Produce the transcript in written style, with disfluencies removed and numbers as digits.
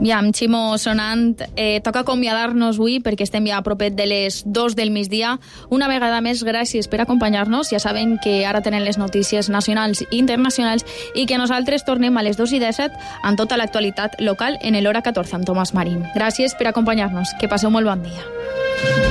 Ja, amb Ximo sonant, toca acomiadar-nos avui perquè estem ja a propet de les 2 del migdia. Una vegada més, gràcies per acompanyar-nos. Ja saben que ara tenen les notícies nacionals i internacionals i que nosaltres tornem a les 2:17 amb tota l'actualitat local en l'hora 14 amb Tomàs Marín. Gràcies per acompanyar-nos. Que passeu molt bon dia.